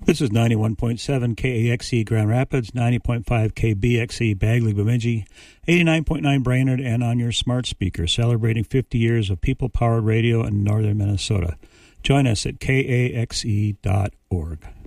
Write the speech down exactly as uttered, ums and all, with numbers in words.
This is ninety-one point seven K A X E Grand Rapids, ninety point five K B X E Bagley Bemidji, eighty-nine point nine Brainerd, and on your smart speaker, celebrating fifty years of people-powered radio in northern Minnesota. Join us at K A X E dot org.